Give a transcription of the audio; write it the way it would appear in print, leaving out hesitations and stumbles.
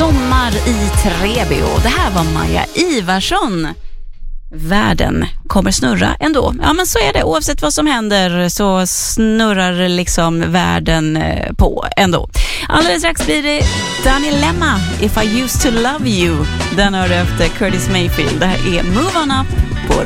Sommar i Treby, och det här var Maja Ivarsson. Världen kommer snurra ändå. Ja, men så är det. Oavsett vad som händer så snurrar liksom världen på ändå. Alldeles strax blir det Danny Lemma, If I Used to Love You. Den hör efter Curtis Mayfield. Det här är Move On Up på